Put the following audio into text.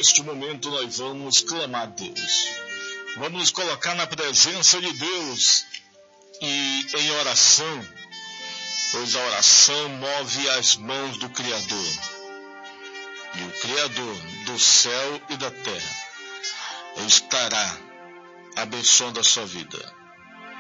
neste momento nós vamos clamar a Deus. Vamos nos colocar na presença de Deus e em oração, pois a oração move as mãos do Criador. E o Criador do céu e da terra estará abençoando a sua vida.